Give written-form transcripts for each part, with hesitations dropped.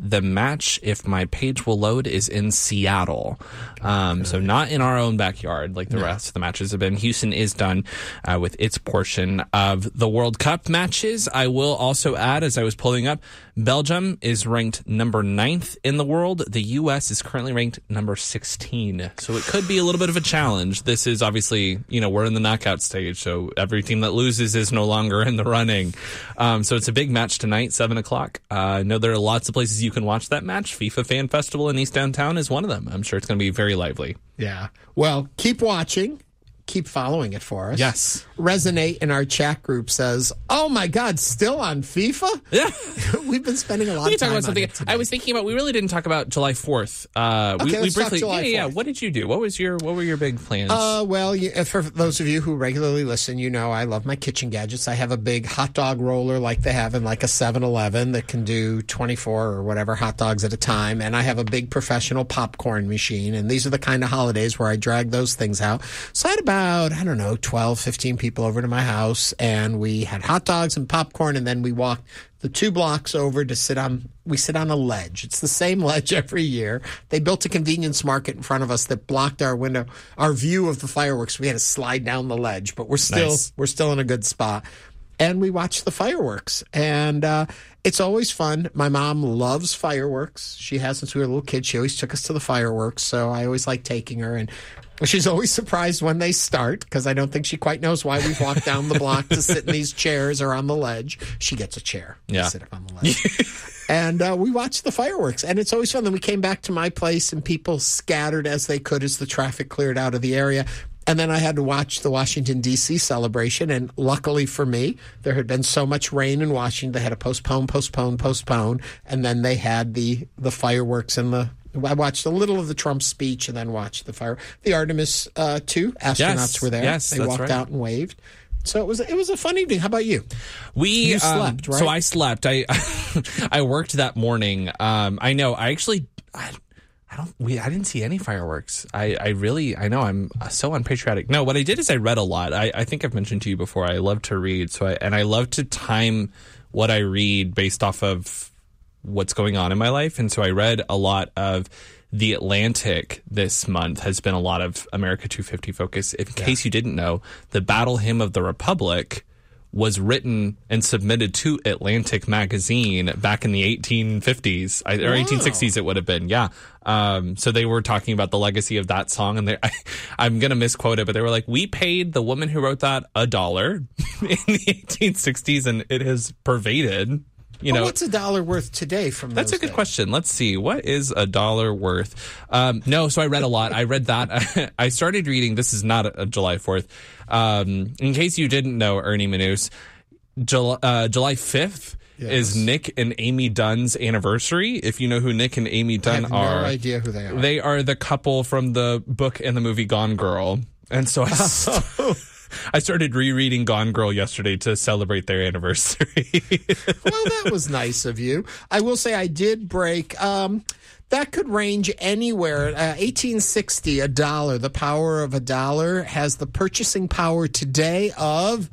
The match, if my page will load, is in Seattle. So not in our own backyard like the rest of the matches have been. Houston is done with its portion of the World Cup matches. I will also add, as I was pulling up, Belgium is ranked number 9th in the world. The U.S. is currently ranked number 16. So it could be a little bit of a challenge. This is obviously, we're in the knockout stage, so every team that loses is no longer in the running. So it's a big match tonight, 7 o'clock. I know there are lots of places you can watch that match. FIFA Fan Festival in East Downtown is one of them. I'm sure it's going to be very lively. Yeah. Well, keep watching. Keep following it for us. Yes. Resonate in our chat group says, "Oh my God, still on FIFA?" Yeah. We've been spending a lot of time about something. on it today. I was thinking about, we really didn't talk about July 4th. Let's briefly, talk July 4th. Yeah. What did you do? What were your big plans? Well, for those of you who regularly listen, I love my kitchen gadgets. I have a big hot dog roller like they have in like a 7-Eleven that can do 24 or whatever hot dogs at a time. And I have a big professional popcorn machine. And these are the kind of holidays where I drag those things out. So I had about, 12, 15 people over to my house, and we had hot dogs and popcorn, and then we walked the 2 blocks over to sit on a ledge. It's the same ledge every year. They built a convenience market in front of us that blocked our view of the fireworks. We had to slide down the ledge, but we're still in a good spot. And we watched the fireworks, and it's always fun. My mom loves fireworks. She has since we were little kids. She always took us to the fireworks, so I always like taking her, and she's always surprised when they start, because I don't think she quite knows why we've walked down the block to sit in these chairs or on the ledge. She gets a chair to sit up on the ledge. And we watched the fireworks, and it's always fun. Then we came back to my place, and people scattered as they could as the traffic cleared out of the area. And then I had to watch the Washington, D.C. celebration, and luckily for me, there had been so much rain in Washington, they had to postpone, and then they had the fireworks and I watched a little of the Trump speech and then watched the Artemis 2 astronauts were there. Yes, they walked out and waved. So it was a fun evening. How about you? You slept, right? So I slept. I worked that morning. I know. I didn't see any fireworks. I know I'm so unpatriotic. No, what I did is I read a lot. I think I've mentioned to you before, I love to read. I love to time what I read based off of what's going on in my life. And so I read a lot of The Atlantic this month. Has been a lot of America 250 focus. In case you didn't know, the Battle Hymn of the Republic was written and submitted to Atlantic magazine back in the 1850s or 1860s. It would have been. Yeah. So they were talking about the legacy of that song, and I'm going to misquote it, but they were like, we paid the woman who wrote that $1 in the 1860s, and it has pervaded. What's $1 worth today from That's those a good days? question. Let's see. What is $1 worth? So I read a lot. I read that. I started reading. This is not a July 4th. In case you didn't know, Ernie Manous, July 5th is Nick and Amy Dunn's anniversary. If you know who Nick and Amy Dunn are. I have no idea who they are. They are the couple from the book and the movie Gone Girl. And so I started rereading Gone Girl yesterday to celebrate their anniversary. Well, that was nice of you. I will say I did break. That could range anywhere. 1860, $1. The power of $1 has the purchasing power today of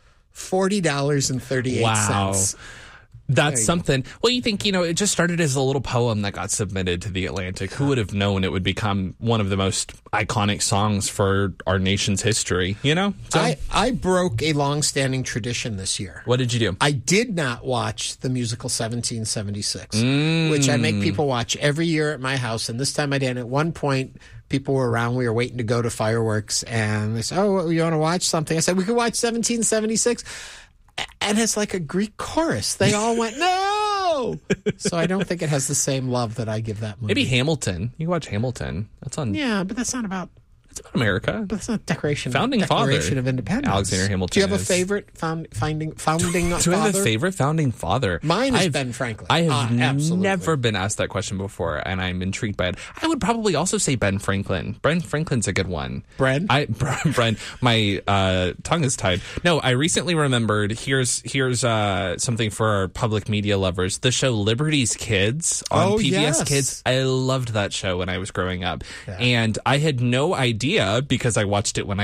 $40.38. Wow. That's something. Well, you think, it just started as a little poem that got submitted to The Atlantic. Who would have known it would become one of the most iconic songs for our nation's history, So, I broke a long-standing tradition this year. What did you do? I did not watch the musical 1776, which I make people watch every year at my house, and this time I didn't. At one point, people were around. We were waiting to go to fireworks, and they said, "Oh, you want to watch something?" I said, "We could watch 1776." And it's like a Greek chorus. They all went, no! So I don't think it has the same love that I give that movie. Maybe Hamilton. You can watch Hamilton. That's on. Yeah, but that's not about. It's about America. But that's not Declaration Father. of Independence. Alexander Hamilton. Do you have a favorite founding father? Do I have a favorite founding father? Mine is Ben Franklin. I have never been asked that question before, and I'm intrigued by it. I would probably also say Ben Franklin. Ben Franklin's a good one. Bren? Bren. My tongue is tied. No, I recently remembered. Here's something for our public media lovers. The show Liberty's Kids on PBS Kids. I loved that show when I was growing up, and I had no idea, because I watched it when I was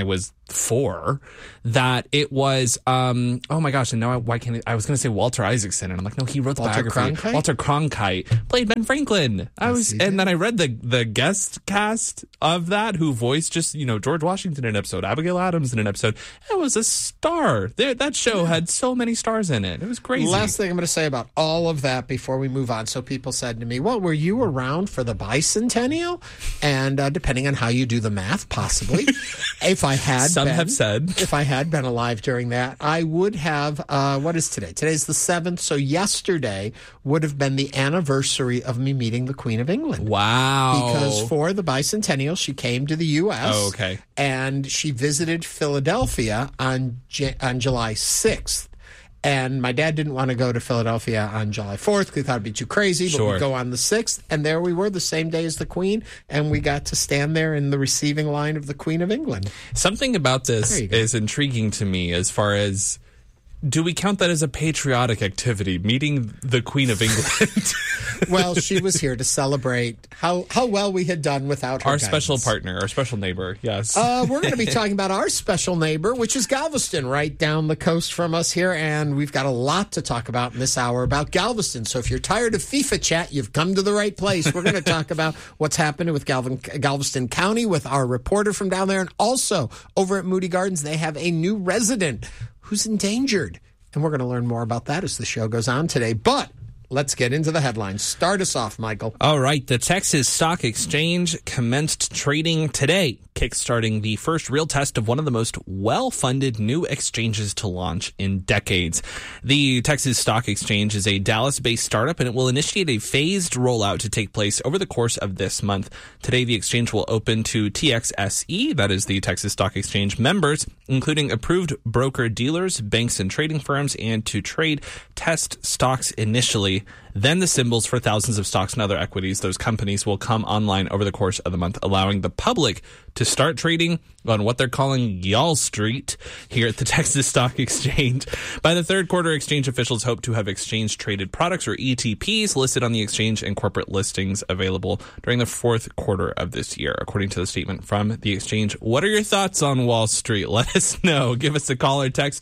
4 that it was oh my gosh, and now I was going to say Walter Isaacson, and I'm like, no, he wrote the biography. Walter Cronkite played Ben Franklin. And then I read the guest cast of that, who voiced just George Washington in an episode, Abigail Adams in an episode. It was a star. That show had so many stars in it. It was crazy. Last thing I'm going to say about all of that before we move on. So people said to me, well, were you around for the bicentennial? And depending on how you do the math, possibly. If I had Some have said. If I had been alive during that, I would have, what is today? Today's the 7th, so yesterday would have been the anniversary of me meeting the Queen of England. Wow. Because for the bicentennial, she came to the U.S. Oh, okay. And she visited Philadelphia on July 6th. And my dad didn't want to go to Philadelphia on July 4th because he thought it'd be too crazy, but we'd go on the 6th. And there we were the same day as the Queen, and we got to stand there in the receiving line of the Queen of England. Something about this is intriguing to me as far as, do we count that as a patriotic activity, meeting the Queen of England? Well, she was here to celebrate how well we had done without her Our guidance. special partner, our special neighbor, yes. We're going to be talking about our special neighbor, which is Galveston, right down the coast from us here. And we've got a lot to talk about in this hour about Galveston. So if you're tired of FIFA chat, you've come to the right place. We're going to talk about what's happening with Galveston County with our reporter from down there. And also, over at Moody Gardens, they have a new resident who's endangered. And we're going to learn more about that as the show goes on today. But let's get into the headlines. Start us off, Michael. All right. The Texas Stock Exchange commenced trading today, kickstarting the first real test of one of the most well-funded new exchanges to launch in decades. The Texas Stock Exchange is a Dallas-based startup, and it will initiate a phased rollout to take place over the course of this month. Today, the exchange will open to TXSE, that is the Texas Stock Exchange members, including approved broker-dealers, banks, and trading firms, and to trade test stocks initially. Then the symbols for thousands of stocks and other equities, those companies, will come online over the course of the month, allowing the public to start trading on what they're calling Y'all Street here at the Texas Stock Exchange. By the third quarter, exchange officials hope to have exchange-traded products, or ETPs, listed on the exchange and corporate listings available during the fourth quarter of this year, according to the statement from the exchange. What are your thoughts on Wall Street? Let us know. Give us a call or text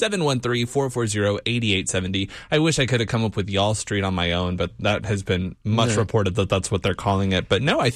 713-440-8870. I wish I could have come up with Y'all Street on my own, but that has been much reported that that's what they're calling it. But no,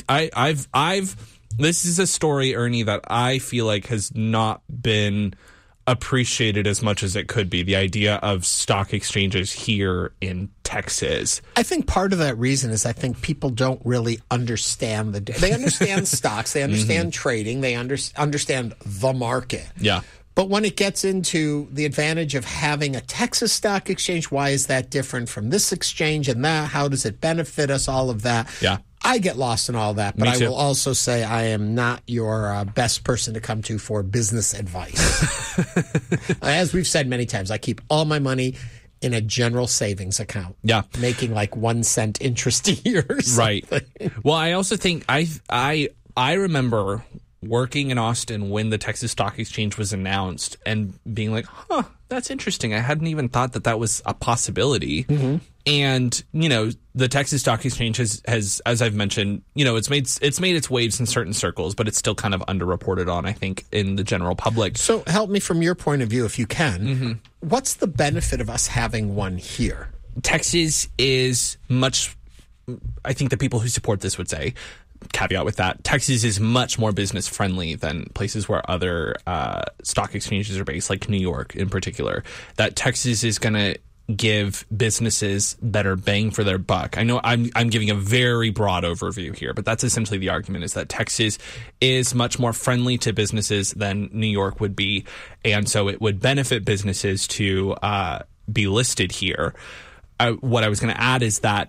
this is a story, Ernie, that I feel like has not been appreciated as much as it could be. The idea of stock exchanges here in Texas. I think part of that reason is I think people don't really understand they understand stocks, they understand trading, they understand the market. Yeah. But when it gets into the advantage of having a Texas Stock Exchange, why is that different from this exchange and that? How does it benefit us? All of that. Yeah. I get lost in all that, but I will also say I am not your best person to come to for business advice. As we've said many times, I keep all my money in a general savings account. Yeah. Making like 1 cent interest a year or something. Right. Well, I also think I remember working in Austin when the Texas Stock Exchange was announced and being like, that's interesting. I hadn't even thought that was a possibility. Mm-hmm. And, the Texas Stock Exchange has, as I've mentioned, it's made its waves in certain circles, but it's still kind of underreported on, I think, in the general public. So help me from your point of view, if you can. Mm-hmm. What's the benefit of us having one here? Texas is much, I think the people who support this would say, caveat with that, Texas is much more business friendly than places where other stock exchanges are based, like New York in particular. That Texas is going to give businesses better bang for their buck. I know I'm giving a very broad overview here, but that's essentially the argument, is that Texas is much more friendly to businesses than New York would be, and so it would benefit businesses to be listed here. What I was going to add is that,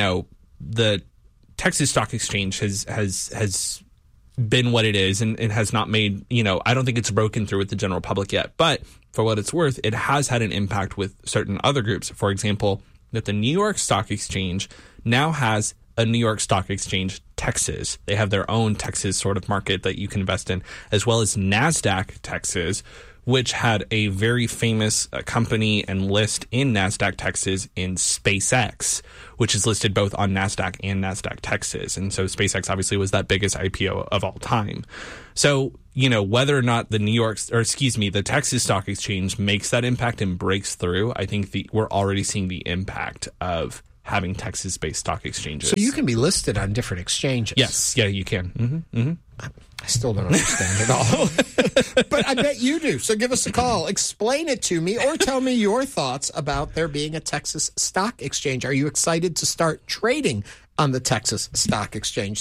the Texas Stock Exchange has been what it is and has not made, I don't think it's broken through with the general public yet. But for what it's worth, it has had an impact with certain other groups. For example, that the New York Stock Exchange now has a New York Stock Exchange Texas. They have their own Texas sort of market that you can invest in, as well as NASDAQ Texas, which had a very famous company and list in NASDAQ Texas in SpaceX, which is listed both on NASDAQ and NASDAQ Texas. And so SpaceX obviously was that biggest IPO of all time. So, whether or not the Texas Stock Exchange makes that impact and breaks through, I think we're already seeing the impact of having Texas-based stock exchanges. So you can be listed on different exchanges. Yes. Yeah, you can. I still don't understand it all. But I bet you do. So give us a call. Explain it to me or tell me your thoughts about there being a Texas Stock Exchange. Are you excited to start trading on the Texas Stock Exchange?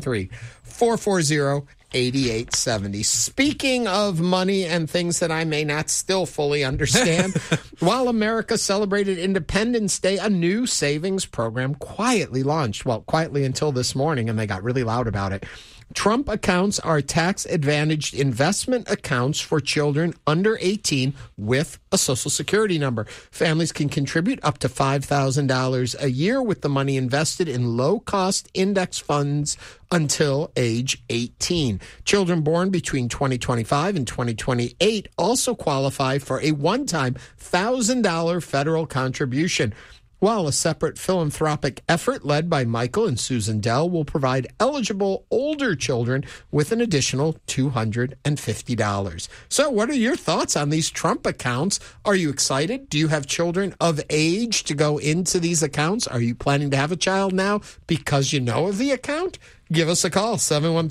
713-440-8870. Speaking of money and things that I may not still fully understand, while America celebrated Independence Day, a new savings program quietly launched. Well, quietly until this morning, and they got really loud about it. Trump accounts are tax-advantaged investment accounts for children under 18 with a Social Security number. Families can contribute up to $5,000 a year with the money invested in low-cost index funds until age 18. Children born between 2025 and 2028 also qualify for a one-time $1,000 federal contribution, while a separate philanthropic effort led by Michael and Susan Dell will provide eligible older children with an additional $250. So what are your thoughts on these Trump accounts? Are you excited? Do you have children of age to go into these accounts? Are you planning to have a child now because you know of the account? Give us a call,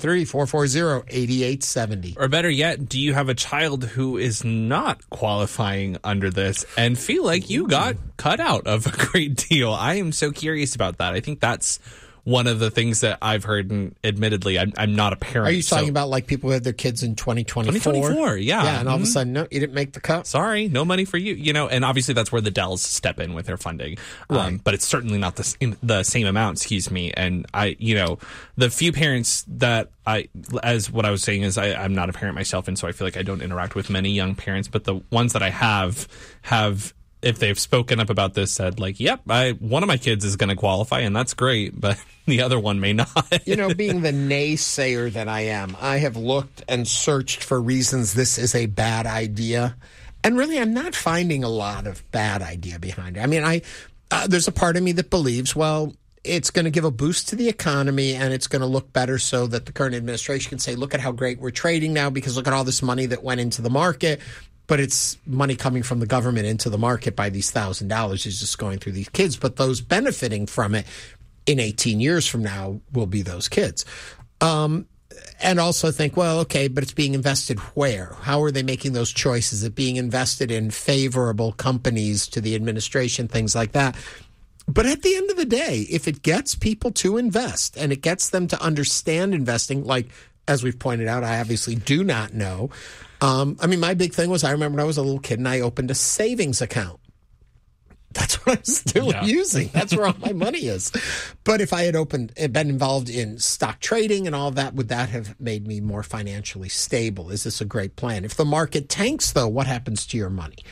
713-440-8870. Or better yet, do you have a child who is not qualifying under this and feel like you got cut out of a great deal? I am so curious about that. I think that's one of the things that I've heard, and admittedly, I'm not a parent. Are you talking about like people who had their kids in 2024? 2024, yeah. Yeah, and all of a sudden, no, you didn't make the cut? Sorry, no money for you. And obviously that's where the Dells step in with their funding. Right. But it's certainly not the same amount, and the few parents that as what I was saying is I'm not a parent myself, and so I feel like I don't interact with many young parents, but the ones that I have, if they've spoken up about this, said like, yep, one of my kids is going to qualify, and that's great, but the other one may not. Being the naysayer that I am, I have looked and searched for reasons this is a bad idea. And really, I'm not finding a lot of bad idea behind it. I mean, there's a part of me that believes, well, it's going to give a boost to the economy and it's going to look better so that the current administration can say, look at how great we're trading now because look at all this money that went into the market. But it's money coming from the government into the market by these $1,000 is just going through these kids. But those benefiting from it in 18 years from now will be those kids. And also think, well, okay, but it's being invested where? How are they making those choices? Is it being invested in favorable companies to the administration, things like that? But at the end of the day, if it gets people to invest and it gets them to understand investing, like, as we've pointed out, I obviously do not know. My big thing was I remember when I was a little kid and I opened a savings account. That's what I'm still using. That's where all my money is. But if I had been involved in stock trading and all that, would that have made me more financially stable? Is this a great plan? If the market tanks, though, what happens to your money?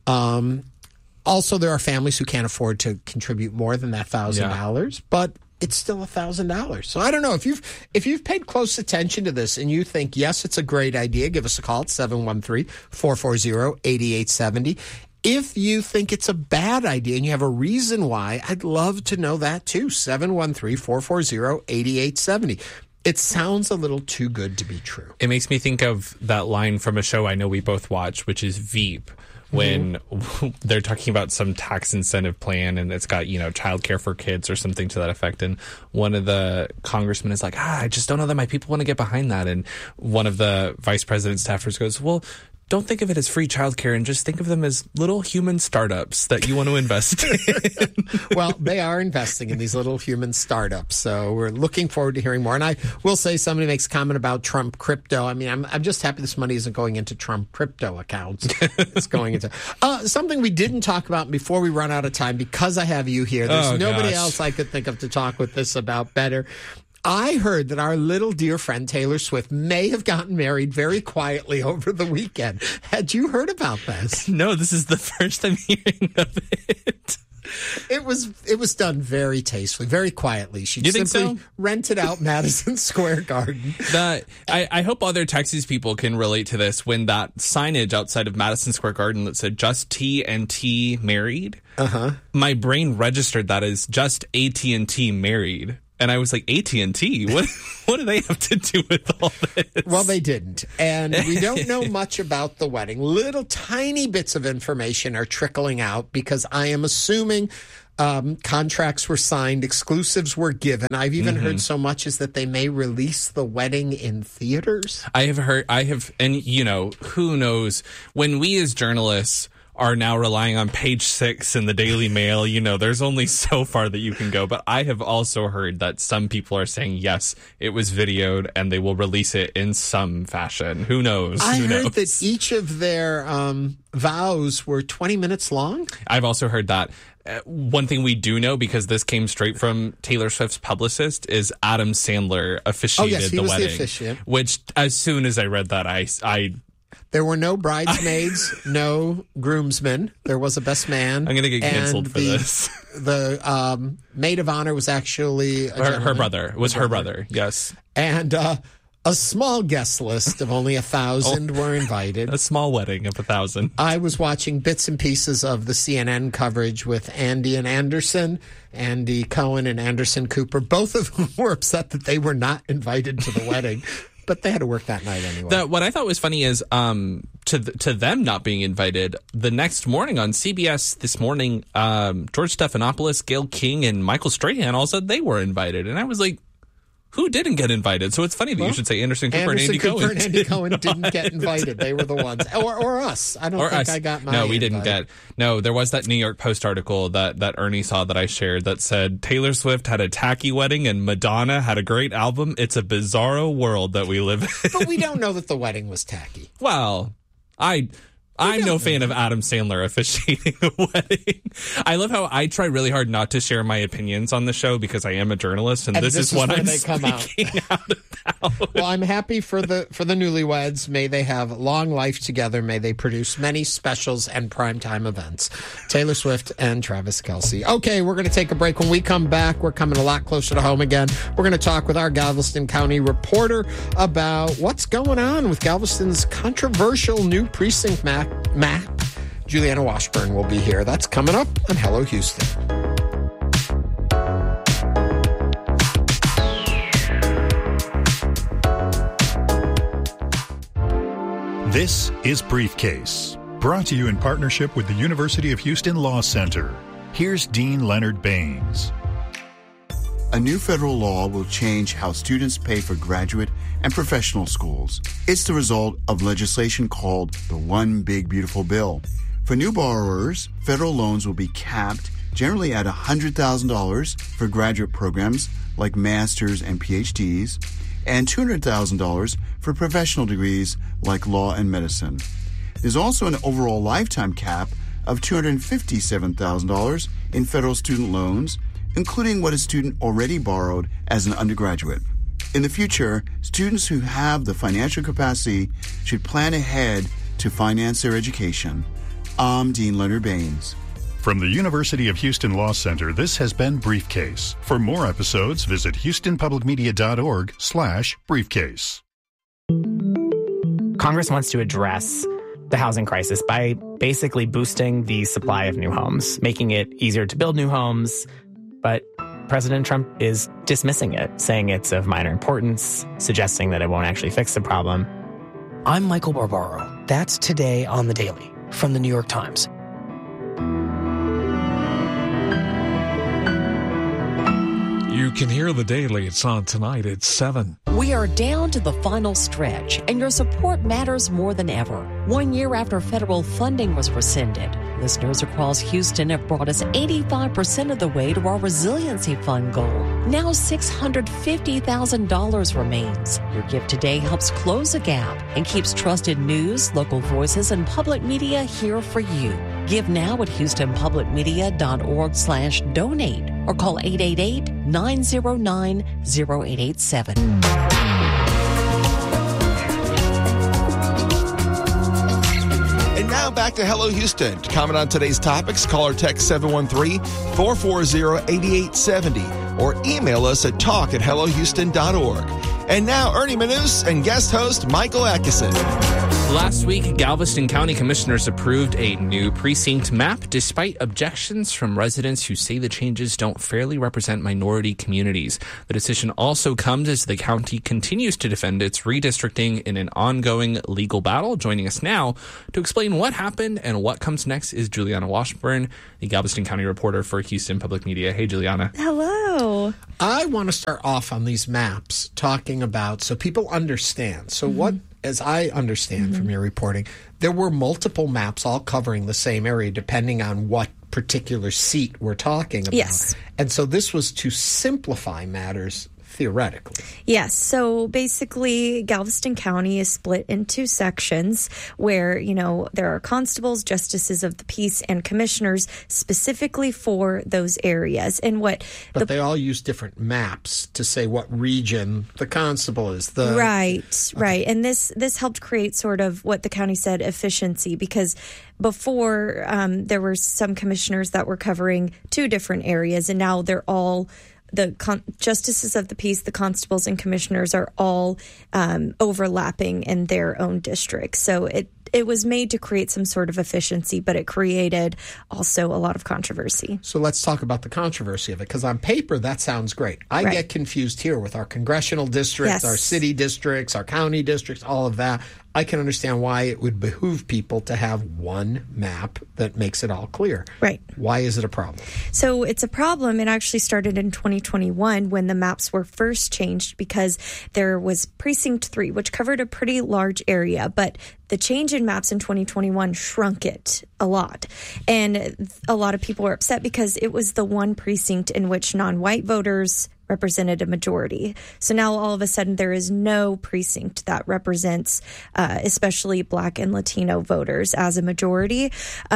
Also, there are families who can't afford to contribute more than that $1,000, but it's still $1,000. So I don't know if you've paid close attention to this and you think, yes, it's a great idea, give us a call at 713-440-8870. If you think it's a bad idea and you have a reason why, I'd love to know that too. 713-440-8870. It sounds a little too good to be true. It makes me think of that line from a show I know we both watch, which is Veep. When they're talking about some tax incentive plan and it's got, childcare for kids or something to that effect. And one of the congressmen is like, I just don't know that my people want to get behind that. And one of the vice president's staffers goes, well, don't think of it as free childcare and just think of them as little human startups that you want to invest in. Well, they are investing in these little human startups. So we're looking forward to hearing more. And I will say somebody makes a comment about Trump crypto. I mean, I'm just happy this money isn't going into Trump crypto accounts. It's going into something we didn't talk about before we run out of time because I have you here. There's nobody else I could think of to talk with this about better. I heard that our little dear friend Taylor Swift may have gotten married very quietly over the weekend. Had you heard about this? No, this is the first I'm hearing of it. It was done very tastefully, very quietly. She simply rented out Madison Square Garden. I hope other Texas people can relate to this when that signage outside of Madison Square Garden that said just T&T married. My brain registered that as just AT&T married. And I was like, AT&T? What do they have to do with all this? Well, they didn't. And we don't know much about the wedding. Little tiny bits of information are trickling out because I am assuming contracts were signed, exclusives were given. I've even heard so much as that they may release the wedding in theaters. And who knows, when we as journalists are now relying on Page 6 in the Daily Mail, there's only so far that you can go. But I have also heard that some people are saying, yes, it was videoed and they will release it in some fashion. Who knows? I heard that each of their vows were 20 minutes long. I've also heard that. One thing we do know, because this came straight from Taylor Swift's publicist, is Adam Sandler officiated the wedding. The officiant. Which, as soon as I read that, I there were no bridesmaids, no groomsmen. There was a best man. I'm going to get canceled for this. The maid of honor was actually her brother. It was her brother, yes. And a small guest list of only 1,000 were invited. A small wedding of 1,000. I was watching bits and pieces of the CNN coverage with Andy and Anderson, Andy Cohen and Anderson Cooper, both of whom were upset that they were not invited to the wedding. But they had to work that night anyway. What I thought was funny is to them not being invited, the next morning on CBS this morning, George Stephanopoulos, Gayle King, and Michael Strahan all said they were invited. And I was like, who didn't get invited? So it's funny that you should say Anderson Cooper and Andy Cohen. And Andy Cohen didn't get invited. They were the ones. Or us. I don't think I got my No, we didn't get. No, there was that New York Post article that Ernie saw that I shared that said Taylor Swift had a tacky wedding and Madonna had a great album. It's a bizarro world that we live in. But we don't know that the wedding was tacky. Well, I'm no fan of Adam Sandler officiating a wedding. I love how I try really hard not to share my opinions on the show because I am a journalist, and this is what I'm speaking out about. Well, I'm happy for the newlyweds. May they have long life together. May they produce many specials and primetime events. Taylor Swift and Travis Kelce. Okay, we're going to take a break. When we come back, we're coming a lot closer to home again. We're going to talk with our Galveston County reporter about what's going on with Galveston's controversial new precinct map. Juliana Washburn will be here. That's coming up on Hello Houston. This is Briefcase, brought to you in partnership with the University of Houston Law Center. Here's Dean Leonard Baines. A new federal law will change how students pay for graduate and professional schools. It's the result of legislation called the One Big Beautiful Bill. For new borrowers, federal loans will be capped generally at $100,000 for graduate programs like master's and PhDs, and $200,000 for professional degrees like law and medicine. There's also an overall lifetime cap of $257,000 in federal student loans, including what a student already borrowed as an undergraduate. In the future, students who have the financial capacity should plan ahead to finance their education. I'm Dean Leonard Baines. From the University of Houston Law Center, this has been Briefcase. For more episodes, visit houstonpublicmedia.org/briefcase. Congress wants to address the housing crisis by basically boosting the supply of new homes, making it easier to build new homes. But President Trump is dismissing it, saying it's of minor importance, suggesting that it won't actually fix the problem. I'm Michael Barbaro. That's Today on the Daily from the New York Times. You can hear The Daily. It's on tonight at 7. We are down to the final stretch, and your support matters more than ever. 1 year after federal funding was rescinded, listeners across Houston have brought us 85% of the way to our resiliency fund goal. Now $650,000 remains. Your gift today helps close a gap and keeps trusted news, local voices, and public media here for you. Give now at houstonpublicmedia.org/donate or call 888-909-0887. And now back to Hello Houston. To comment on today's topics, call or text 713-440-8870 or email us at talk@hellohouston.org. And now Ernie Manous and guest host Michael Atkinson. Last week, Galveston County Commissioners approved a new precinct map despite objections from residents who say the changes don't fairly represent minority communities. The decision also comes as the county continues to defend its redistricting in an ongoing legal battle. Joining us now to explain what happened and what comes next is Juliana Washburn, the Galveston County reporter for Houston Public Media. Hey, Juliana. Hello. I want to start off on these maps talking about so people understand. So what, as I understand from your reporting, there were multiple maps all covering the same area depending on what particular seat we're talking about. Yes. And so this was to simplify matters theoretically. Yes. So basically, Galveston County is split into sections where, there are constables, justices of the peace, and commissioners specifically for those areas. And But they all use different maps to say what region the constable is. Right. And this helped create sort of what the county said efficiency, because before there were some commissioners that were covering two different areas, and now they're all justices of the peace, the constables, and commissioners are all overlapping in their own districts. So it was made to create some sort of efficiency, but it created also a lot of controversy. So let's talk about the controversy of it, because on paper, that sounds great. I get confused here with our congressional districts, our city districts, our county districts, all of that. I can understand why it would behoove people to have one map that makes it all clear. Right. Why is it a problem? So it's a problem. It actually started in 2021 when the maps were first changed, because there was Precinct 3, which covered a pretty large area, but the change in maps in 2021 shrunk it a lot. And a lot of people were upset because it was the one precinct in which non-white voters represented a majority. So now all of a sudden there is no precinct that represents especially Black and Latino voters as a majority.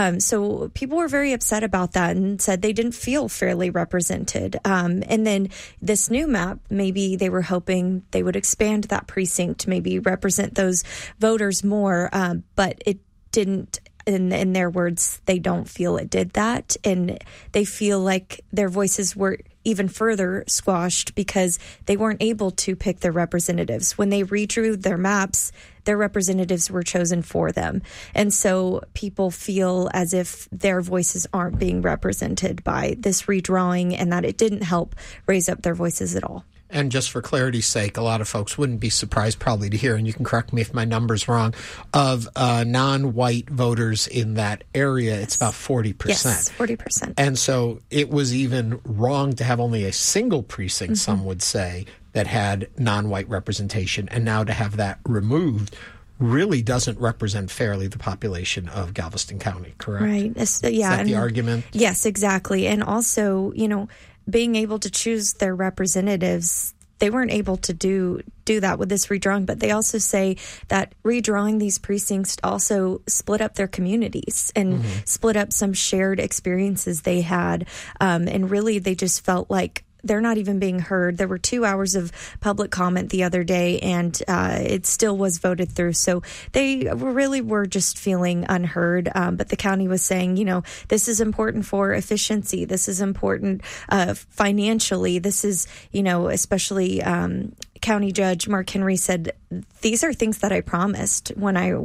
So people were very upset about that and said they didn't feel fairly represented. And then this new map, maybe they were hoping they would expand that precinct to maybe represent those voters more, but it didn't. In their words, they don't feel it did that, and they feel like their voices were even further squashed because they weren't able to pick their representatives. When they redrew their maps, their representatives were chosen for them. And so people feel as if their voices aren't being represented by this redrawing, and that it didn't help raise up their voices at all. And just for clarity's sake, a lot of folks wouldn't be surprised probably to hear, and you can correct me if my number's wrong, of non-white voters in that area, it's about 40%. Yes, 40%. And so it was even wrong to have only a single precinct, some would say, that had non-white representation, and now to have that removed really doesn't represent fairly the population of Galveston County, correct? Right. Yeah. Is that the argument? Yes, exactly. And also, being able to choose their representatives, they weren't able to do that with this redrawing, but they also say that redrawing these precincts also split up their communities and split up some shared experiences they had. And really, they just felt like they're not even being heard. There were 2 hours of public comment the other day, and it still was voted through. So they really were just feeling unheard. But the county was saying, this is important for efficiency. This is important financially. This is, especially County Judge Mark Henry said, these are things that I promised when I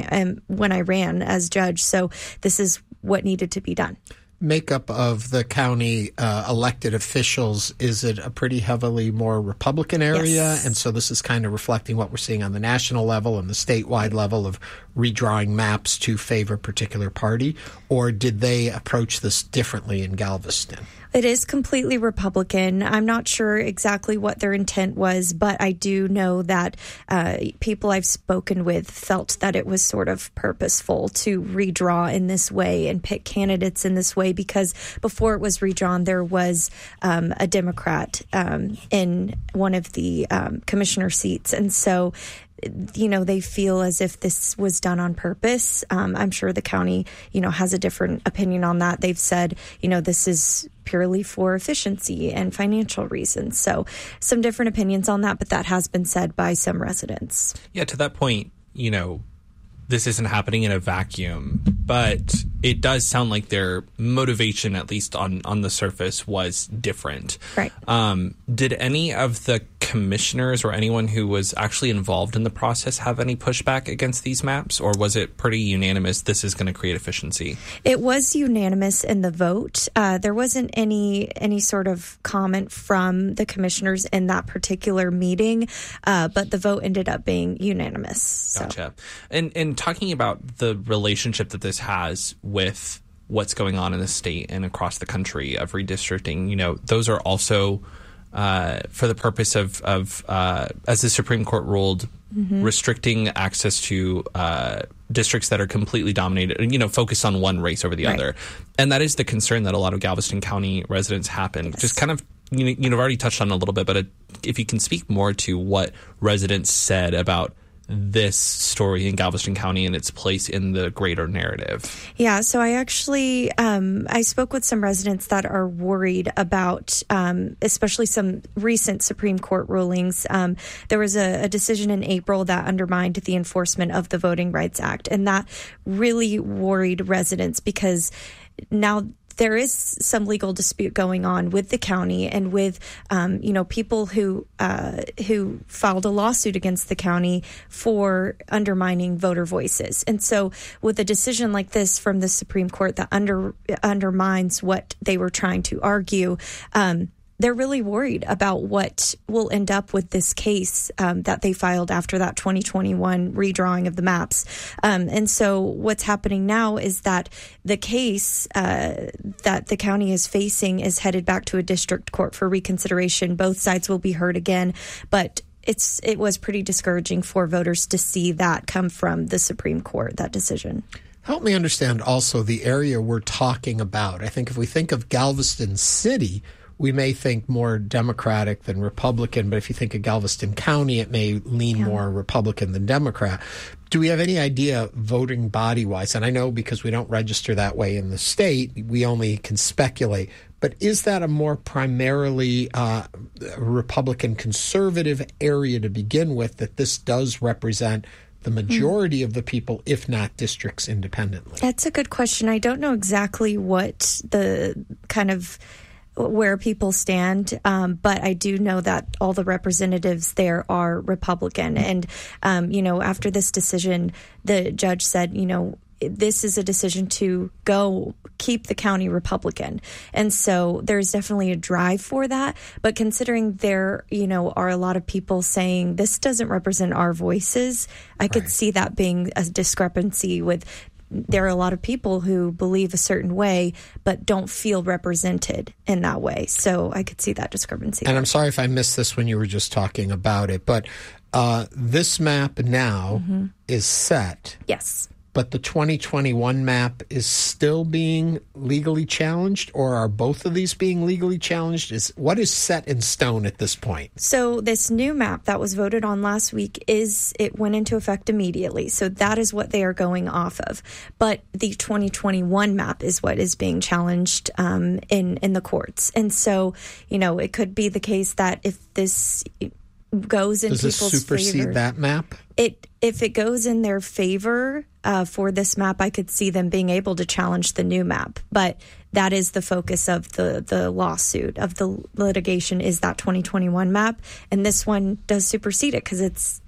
ran as judge. So this is what needed to be done. Makeup of the county elected officials, is it a pretty heavily more Republican area? Yes. And so this is kind of reflecting what we're seeing on the national level and the statewide level of redrawing maps to favor a particular party? Or did they approach this differently in Galveston? It is completely Republican. I'm not sure exactly what their intent was, but I do know that people I've spoken with felt that it was sort of purposeful to redraw in this way and pick candidates in this way, because before it was redrawn, there was a Democrat in one of the commissioner seats. And so they feel as if this was done on purpose. I'm sure the county, has a different opinion on that. They've said, this is purely for efficiency and financial reasons. So some different opinions on that, but that has been said by some residents. Yeah, to that point, this isn't happening in a vacuum, but it does sound like their motivation, at least on the surface, was different. Right. Did any of the commissioners or anyone who was actually involved in the process have any pushback against these maps, or was it pretty unanimous this is going to create efficiency? It was unanimous in the vote. There wasn't any sort of comment from the commissioners in that particular meeting, but the vote ended up being unanimous. So. Gotcha. And talking about the relationship that this has with what's going on in the state and across the country of redistricting, those are also for the purpose of as the Supreme Court ruled, restricting access to districts that are completely dominated, focused on one race over the other. And that is the concern that a lot of Galveston County residents have. And just kind of, you've already touched on it a little bit, but if you can speak more to what residents said about this story in Galveston County and its place in the greater narrative. Yeah, so I actually I spoke with some residents that are worried about especially some recent Supreme Court rulings. There was a decision in April that undermined the enforcement of the Voting Rights Act, and that really worried residents because now there is some legal dispute going on with the county and with, people who filed a lawsuit against the county for undermining voter voices. And so with a decision like this from the Supreme Court that undermines what they were trying to argue, they're really worried about what will end up with this case that they filed after that 2021 redrawing of the maps. And so what's happening now is that the case that the county is facing is headed back to a district court for reconsideration. Both sides will be heard again, but it was pretty discouraging for voters to see that come from the Supreme Court, that decision. Help me understand also the area we're talking about. I think if we think of Galveston City, we may think more Democratic than Republican, but if you think of Galveston County, it may lean more Republican than Democrat. Do we have any idea voting body-wise? And I know because we don't register that way in the state, we only can speculate. But is that a more primarily Republican conservative area to begin with, that this does represent the majority of the people, if not districts independently? That's a good question. I don't know exactly what the kind of where people stand, but I do know that all the representatives there are Republican. And, after this decision, the judge said, this is a decision to keep the county Republican. And so there's definitely a drive for that. But considering there, are a lot of people saying this doesn't represent our voices, I could see that being a discrepancy with. There are a lot of people who believe a certain way but don't feel represented in that way. So I could see that discrepancy. And I'm sorry if I missed this when you were just talking about it, but this map now is set. Yes. But the 2021 map is still being legally challenged, or are both of these being legally challenged? What is set in stone at this point? So this new map that was voted on last week it went into effect immediately. So that is what they are going off of. But the 2021 map is what is being challenged in the courts. And so, it could be the case that if this goes in people's favor. Does this supersede that map? If it goes in their favor for this map, I could see them being able to challenge the new map. But that is the focus of the lawsuit, of the litigation, is that 2021 map. And this one does supersede it because it's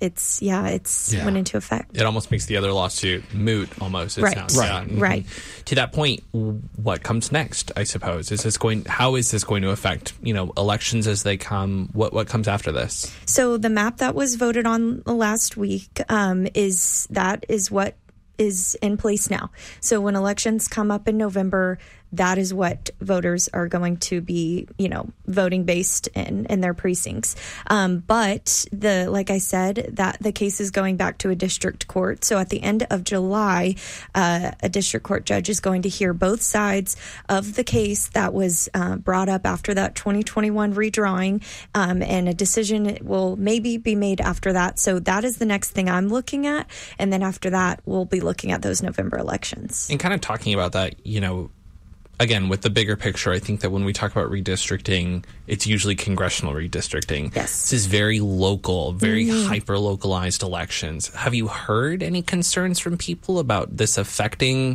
went into effect. It almost makes the other lawsuit moot almost. It sounds. Right. To that point, what comes next, I suppose? How is this going to affect, elections as they come? What comes after this? So the map that was voted on last week is what is in place now. So when elections come up in November, that is what voters are going to be, voting based in their precincts. But like I said, that the case is going back to a district court. So at the end of July, a district court judge is going to hear both sides of the case that was brought up after that 2021 redrawing, and a decision will maybe be made after that. So that is the next thing I'm looking at. And then after that, we'll be looking at those November elections. And kind of talking about that, again, with the bigger picture, I think that when we talk about redistricting, it's usually congressional redistricting. Yes. This is very local, very hyper-localized elections. Have you heard any concerns from people about this affecting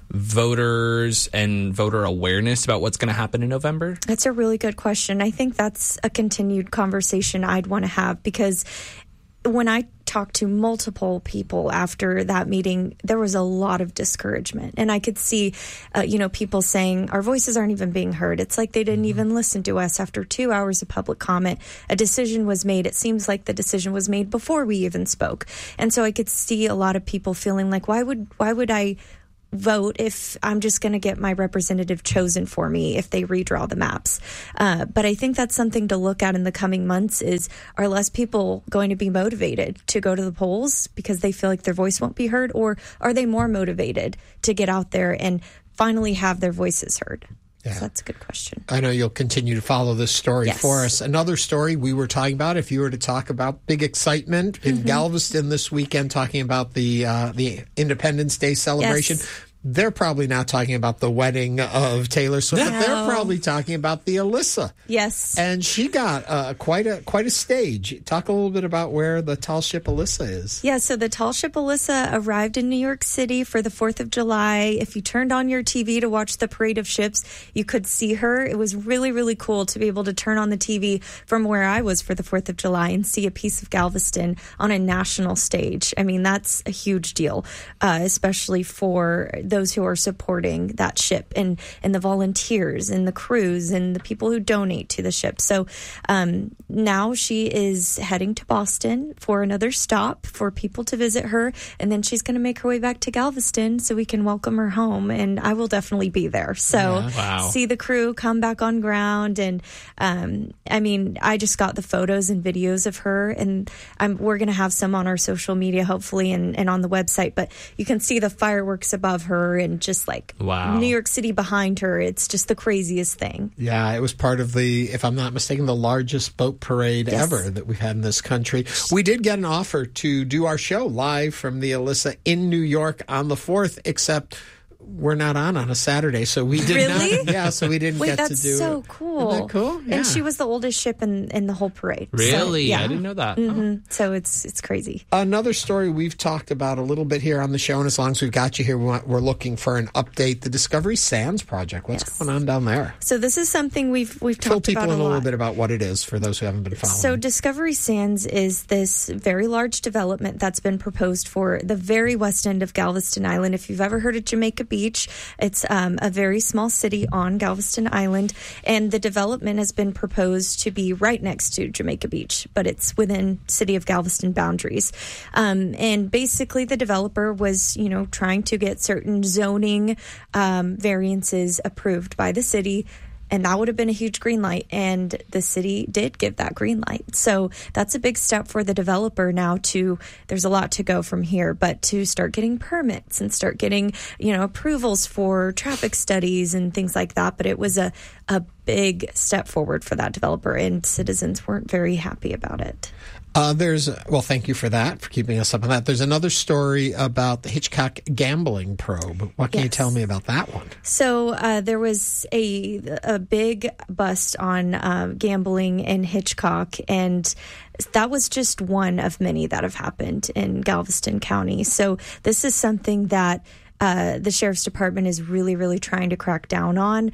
voters and voter awareness about what's going to happen in November? That's a really good question. I think that's a continued conversation I'd want to have, because when I talked to multiple people after that meeting, there was a lot of discouragement. And I could see, people saying our voices aren't even being heard. It's like they didn't even listen to us. After 2 hours of public comment, a decision was made. It seems like the decision was made before we even spoke. And so I could see a lot of people feeling like, why would I vote if I'm just going to get my representative chosen for me if they redraw the maps. But I think that's something to look at in the coming months is, are less people going to be motivated to go to the polls because they feel like their voice won't be heard, or are they more motivated to get out there and finally have their voices heard? Yeah. So that's a good question. I know you'll continue to follow this story for us. Another story we were talking about, if you were to talk about big excitement in Galveston this weekend, talking about the Independence Day celebration. Yes. They're probably not talking about the wedding of Taylor Swift, but they're probably talking about the Alyssa. Yes. And she got quite a stage. Talk a little bit about where the tall ship Alyssa is. Yeah, so the tall ship Alyssa arrived in New York City for the 4th of July. If you turned on your TV to watch the parade of ships, you could see her. It was really, really cool to be able to turn on the TV from where I was for the 4th of July and see a piece of Galveston on a national stage. I mean, that's a huge deal, especially for those who are supporting that ship and the volunteers and the crews and the people who donate to the ship. So now she is heading to Boston for another stop for people to visit her, and then she's going to make her way back to Galveston so we can welcome her home, and I will definitely be there. So see the crew come back on ground, and I just got the photos and videos of her, and we're going to have some on our social media hopefully and on the website, but you can see the fireworks above her and just like New York City behind her. It's just the craziest thing. Yeah, it was part of the, if I'm not mistaken, the largest boat parade ever that we've had in this country. We did get an offer to do our show live from the Alyssa in New York on the 4th, except we're not on a Saturday, so we did not. Yeah, so we didn't get to do it. Wait, that's so cool. Isn't that cool? Yeah. And she was the oldest ship in the whole parade. Really? So, I didn't know that. Mm-hmm. So it's crazy. Another story we've talked about a little bit here on the show, and as long as we've got you here, we're looking for an update. The Discovery Sands Project. What's going on down there? So this is something we've talked about a lot. Fill people in a little bit about what it is for those who haven't been following. So Discovery Sands is this very large development that's been proposed for the very west end of Galveston Island. If you've ever heard of Jamaica Beach, it's a very small city on Galveston Island, and the development has been proposed to be right next to Jamaica Beach, but it's within City of Galveston boundaries. And basically the developer was, trying to get certain zoning variances approved by the city, and that would have been a huge green light, and the city did give that green light. So that's a big step for the developer now there's a lot to go from here, but to start getting permits and start getting, approvals for traffic studies and things like that. But it was a big step forward for that developer, and citizens weren't very happy about it. Thank you for that, for keeping us up on that. There's another story about the Hitchcock gambling probe. What can you tell me about that one? So there was a big bust on gambling in Hitchcock, and that was just one of many that have happened in Galveston County. So this is something that the Sheriff's Department is really, really trying to crack down on.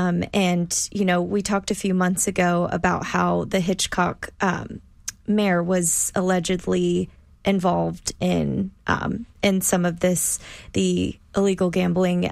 And, we talked a few months ago about how the Hitchcock mayor was allegedly involved in some of the illegal gambling.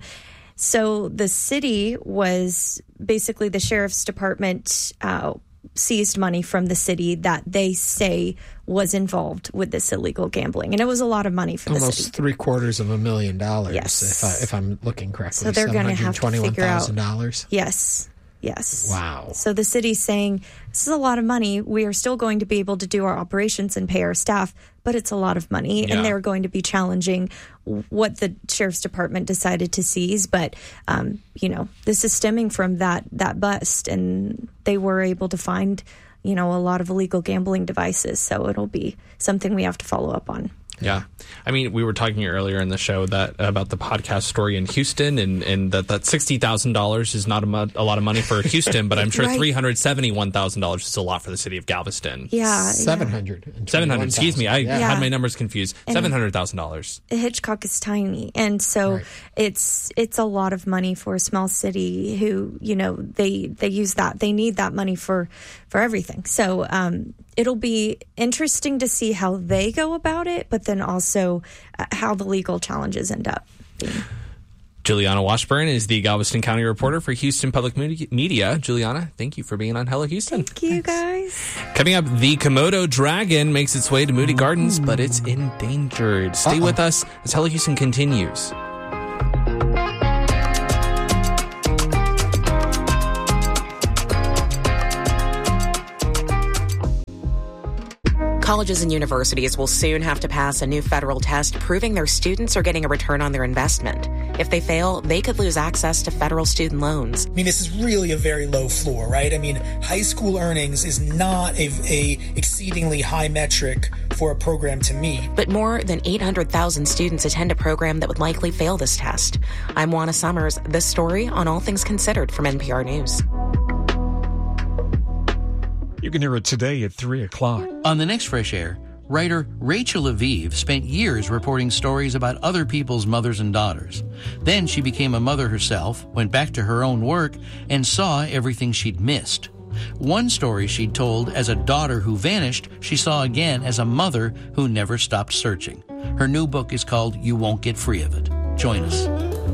So the city was basically, the Sheriff's Department seized money from the city that they say was involved with this illegal gambling, and it was a lot of money for the city. Almost $750,000. Yes, if I'm looking correctly. So they're going to have to figure out $721,000. Yes. Wow. So the city's saying, this is a lot of money. We are still going to be able to do our operations and pay our staff, but it's a lot of money. Yeah. And they're going to be challenging what the Sheriff's Department decided to seize. But, this is stemming from that bust. And they were able to find, a lot of illegal gambling devices. So it'll be something we have to follow up on. Yeah. I mean, we were talking earlier in the show that about the podcast story in Houston and that $60,000 is not a lot of money for Houston, but I'm sure Right. $371,000 is a lot for the city of Galveston. Yeah. 700. 700, excuse me. I Yeah. had my numbers confused. $700,000. Hitchcock is tiny, and so it's a lot of money for a small city who, they use that. They need that money for everything. So it'll be interesting to see how they go about it, but then also how the legal challenges end up being. Juliana Washburn is the Galveston County reporter for Houston Public Media. Juliana, thank you for being on Hello Houston. Thank you, guys. Coming up, the Komodo dragon makes its way to Moody Gardens, but it's endangered. Stay with us as Hello Houston continues. Colleges and universities will soon have to pass a new federal test proving their students are getting a return on their investment. If they fail, they could lose access to federal student loans. I mean, this is really a very low floor, right? I mean, high school earnings is not a exceedingly high metric for a program to meet. But more than 800,000 students attend a program that would likely fail this test. I'm Juana Summers. This story on All Things Considered from NPR News. You can hear it today at 3 o'clock. On the next Fresh Air, writer Rachel Aviv spent years reporting stories about other people's mothers and daughters. Then she became a mother herself, went back to her own work, and saw everything she'd missed. One story she'd told as a daughter who vanished, she saw again as a mother who never stopped searching. Her new book is called You Won't Get Free of It. Join us.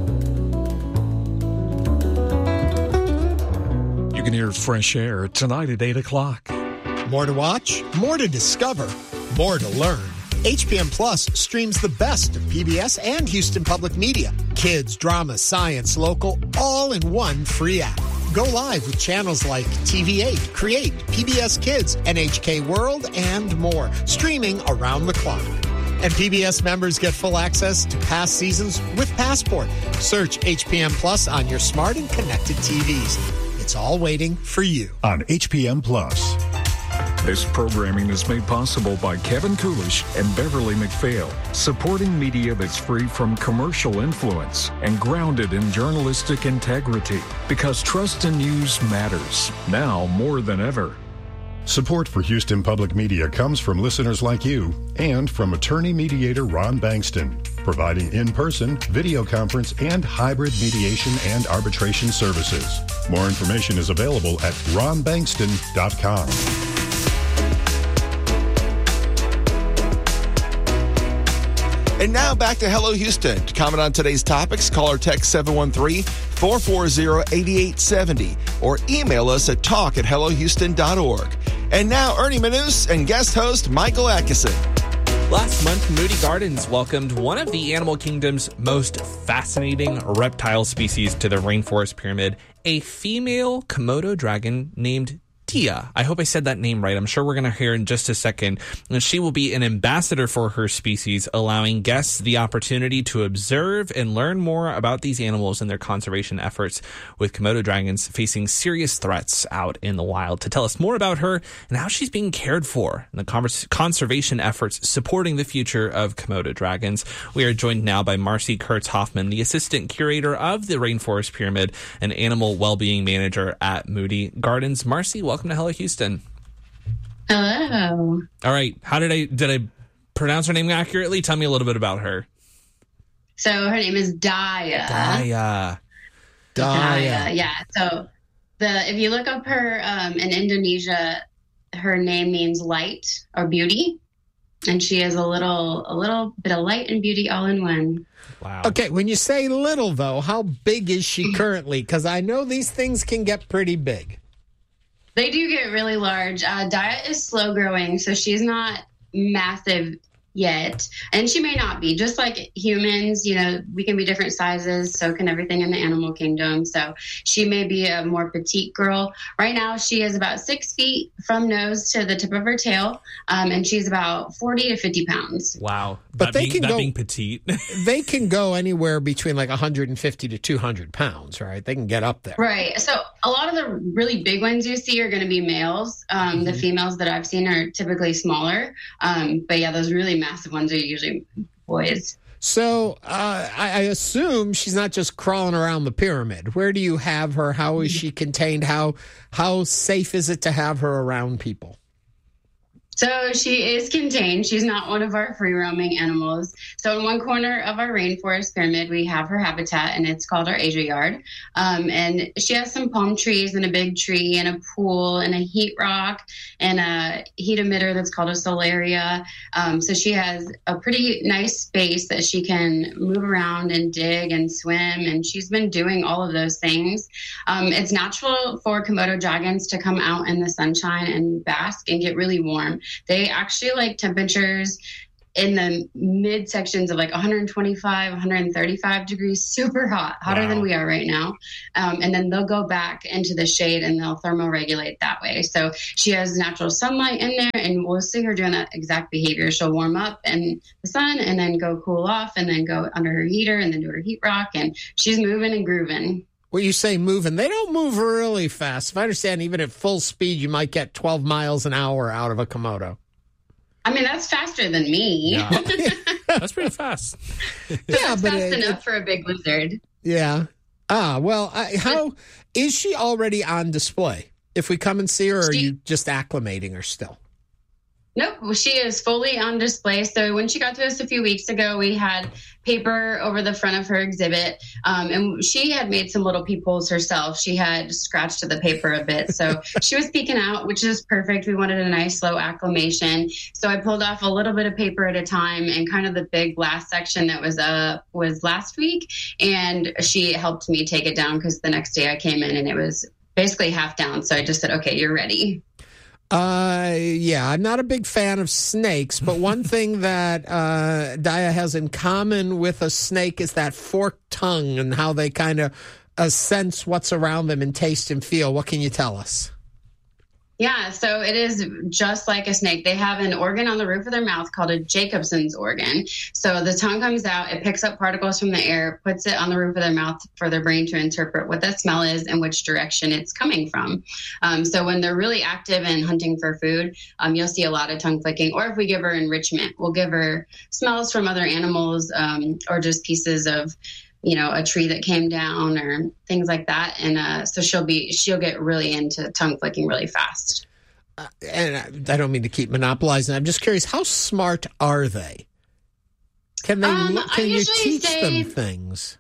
You can hear Fresh Air tonight at 8 o'clock. More to watch, more to discover, more to learn. HPM Plus streams the best of PBS and Houston Public Media. Kids, drama, science, local, all in one free app. Go live with channels like TV8, Create, PBS Kids, NHK World, and more, streaming around the clock. And PBS members get full access to past seasons with Passport. Search HPM Plus on your smart and connected TVs. It's all waiting for you. On HPM Plus. This programming is made possible by Kevin Coolish and Beverly McPhail, supporting media that's free from commercial influence and grounded in journalistic integrity. Because trust in news matters, now more than ever. Support for Houston Public Media comes from listeners like you and from attorney mediator Ron Bankston, providing in-person, video conference, and hybrid mediation and arbitration services. More information is available at ronbankston.com. And now back to Hello Houston. To comment on today's topics, call or text 713-440-8870 or email us at talk@hellohouston.org. And now Ernie Manous and guest host Michael Atkinson. Last month, Moody Gardens welcomed one of the animal kingdom's most fascinating reptile species to the rainforest pyramid, a female Komodo dragon named Tia. I hope I said that name right. I'm sure we're going to hear in just a second. And she will be an ambassador for her species, allowing guests the opportunity to observe and learn more about these animals and their conservation efforts, with Komodo dragons facing serious threats out in the wild. To tell us more about her and how she's being cared for and the conservation efforts supporting the future of Komodo dragons, we are joined now by Marcy Kurtz-Hoffman, the assistant curator of the Rainforest Pyramid and animal well-being manager at Moody Gardens. Marcy, welcome to Hello Houston. Hello. All right. Did I pronounce her name accurately? Tell me a little bit about her. So her name is Daya. Daya. Yeah. So if you look up her in Indonesia, her name means light or beauty, and she is a little bit of light and beauty all in one. Wow. Okay, when you say little though, how big is she currently? Because I know these things can get pretty big. They do get really large. Daya is slow growing, so she's not massive yet. And she may not be. Just like humans, we can be different sizes. So can everything in the animal kingdom. So she may be a more petite girl. Right now, she is about 6 feet from nose to the tip of her tail. And she's about 40 to 50 pounds. Wow. But being petite. They can go anywhere between like 150 to 200 pounds, right? They can get up there. Right. So a lot of the really big ones you see are going to be males. The females that I've seen are typically smaller. But yeah, those really massive ones are usually boys. So I assume she's not just crawling around the pyramid. Where do you have her? How is she contained? How safe is it to have her around people? So she is contained. She's not one of our free-roaming animals. So in one corner of our rainforest pyramid, we have her habitat, and it's called our Asia Yard. And she has some palm trees and a big tree and a pool and a heat rock and a heat emitter that's called a solaria. So she has a pretty nice space that she can move around and dig and swim, and she's been doing all of those things. It's natural for Komodo dragons to come out in the sunshine and bask and get really warm. They actually like temperatures in the mid sections of like 125, 135 degrees, super hot, hotter than we are right now. And then they'll go back into the shade and they'll thermoregulate that way. So she has natural sunlight in there, and we'll see her doing that exact behavior. She'll warm up in the sun and then go cool off and then go under her heater and then do her heat rock. And she's moving and grooving. Well, you say moving. They don't move really fast. If I understand, even at full speed, you might get 12 miles an hour out of a Komodo. I mean, that's faster than me. Yeah. That's pretty fast. Yeah, that's but fast enough for a big lizard. Yeah. How is she already on display? If we come and see her, or are you just acclimating her still? Nope, she is fully on display. So when she got to us a few weeks ago, we had paper over the front of her exhibit, and she had made some little peepholes herself. She had scratched the paper a bit, so she was peeking out, which is perfect. We wanted a nice slow acclimation, so I pulled off a little bit of paper at a time, and kind of the big blast section that was last week, and she helped me take it down because the next day I came in and it was basically half down. So I just said, "Okay, you're ready." Yeah, I'm not a big fan of snakes, but one thing that Daya has in common with a snake is that forked tongue and how they kind of sense what's around them and taste and feel. What can you tell us? Yeah, so it is just like a snake. They have an organ on the roof of their mouth called a Jacobson's organ. So the tongue comes out, it picks up particles from the air, puts it on the roof of their mouth for their brain to interpret what that smell is and which direction it's coming from. So when they're really active and hunting for food, you'll see a lot of tongue flicking. Or if we give her enrichment, we'll give her smells from other animals or just pieces of a tree that came down or things like that. And so she'll get really into tongue flicking really fast. And I don't mean to keep monopolizing. I'm just curious, how smart are they? Can you teach them things?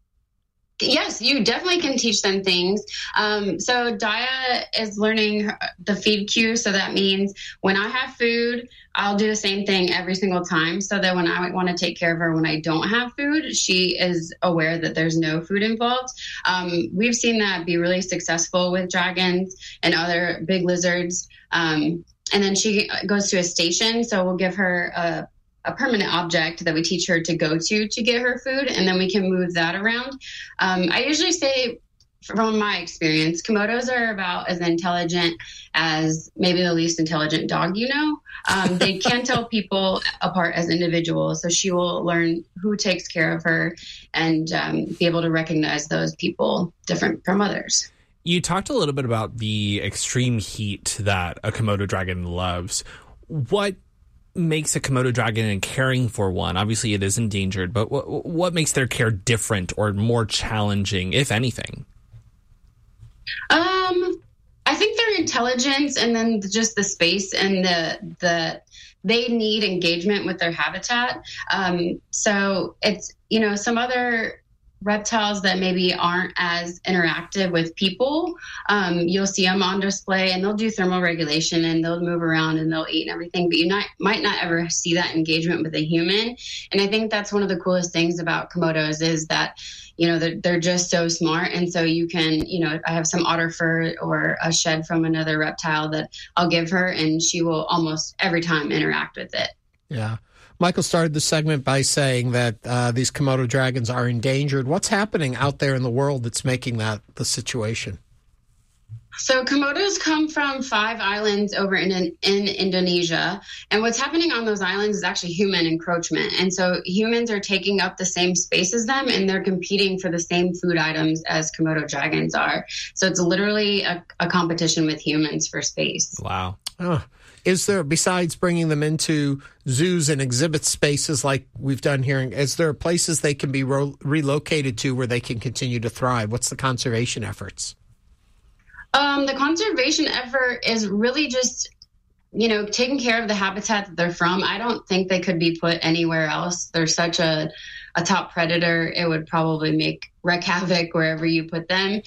Yes, you definitely can teach them things. So Daya is learning the feed cue. So that means when I have food, I'll do the same thing every single time, so that when I want to take care of her when I don't have food, she is aware that there's no food involved. We've seen that be really successful with dragons and other big lizards. And then she goes to a station. So we'll give her a permanent object that we teach her to go to get her food, and then we can move that around. I usually say, from my experience, Komodos are about as intelligent as maybe the least intelligent dog they can tell people apart as individuals, so she will learn who takes care of her and be able to recognize those people different from others. You talked a little bit about the extreme heat that a Komodo dragon loves. What makes a Komodo dragon and caring for one? Obviously it is endangered, but what makes their care different or more challenging, if anything? I think their intelligence, and then just the space and the they need engagement with their habitat. So it's, some other reptiles that maybe aren't as interactive with people, you'll see them on display and they'll do thermal regulation and they'll move around and they'll eat and everything, but you might not ever see that engagement with a human. And I think that's one of the coolest things about Komodos is that they're just so smart. And so you can, I have some otter fur or a shed from another reptile that I'll give her, and she will almost every time interact with it. Yeah. Michael started the segment by saying that these Komodo dragons are endangered. What's happening out there in the world that's making that the situation? So Komodos come from 5 islands over in Indonesia. And what's happening on those islands is actually human encroachment. And so humans are taking up the same space as them, and they're competing for the same food items as Komodo dragons are. So it's literally a competition with humans for space. Wow. Is there, besides bringing them into zoos and exhibit spaces like we've done here, is there places they can be relocated to where they can continue to thrive? What's the conservation efforts? The conservation effort is really just, taking care of the habitat that they're from. I don't think they could be put anywhere else. They're such a top predator. It would probably wreak havoc wherever you put them.